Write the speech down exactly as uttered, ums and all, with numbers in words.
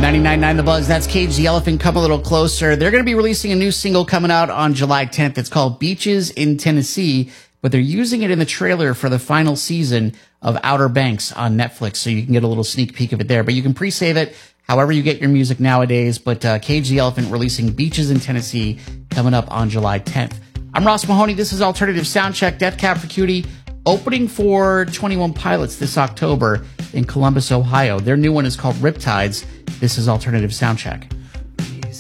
ninety-nine point nine The Buzz, that's Cage the Elephant, Come a Little Closer. They're going to be releasing a new single coming out on July tenth. It's called Beaches in Tennessee, but they're using it in the trailer for the final season of Outer Banks on Netflix, so you can get a little sneak peek of it there. But you can pre-save it however you get your music nowadays. But uh, Cage the Elephant releasing Beaches in Tennessee coming up on July tenth. I'm Ross Mahoney. This is Alternative Soundcheck. Death Cab for Cutie opening for twenty-one Pilots this October in Columbus, Ohio. Their new one is called Riptides. This is Alternative Soundcheck.